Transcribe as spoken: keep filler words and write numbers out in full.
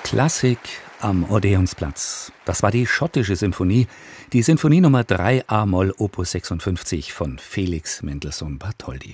Klassik am Odeonsplatz. Das war die schottische Symphonie, die Sinfonie Nummer drei a-Moll Opus sechsundfünfzig von Felix Mendelssohn Bartholdy.